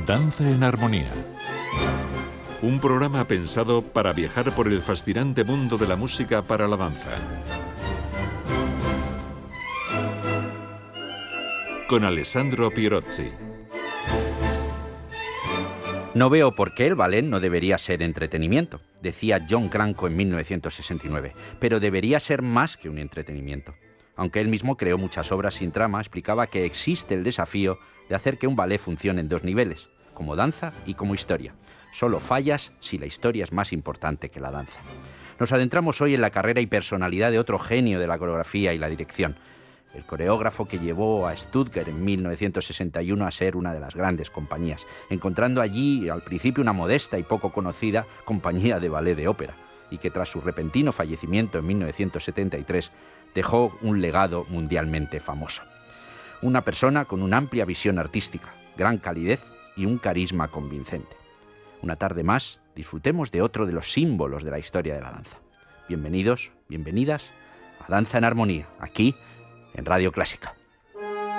Danza en Armonía. Un programa pensado para viajar por el fascinante mundo de la música para la danza. Con Alessandro Pierozzi. No veo por qué el ballet no debería ser entretenimiento, decía John Cranko en 1969, pero debería ser más que un entretenimiento. Aunque él mismo creó muchas obras sin trama, explicaba que existe el desafío de hacer que un ballet funcione en dos niveles, como danza y como historia. Solo fallas si la historia es más importante que la danza. Nos adentramos hoy en la carrera y personalidad de otro genio de la coreografía y la dirección, el coreógrafo que llevó a Stuttgart en 1961 a ser una de las grandes compañías, encontrando allí al principio una modesta y poco conocida compañía de ballet de ópera, y que tras su repentino fallecimiento en 1973 dejó un legado mundialmente famoso. Una persona con una amplia visión artística, gran calidez y un carisma convincente. Una tarde más, disfrutemos de otro de los símbolos de la historia de la danza. Bienvenidos, bienvenidas a Danza en Armonía, aquí en Radio Clásica.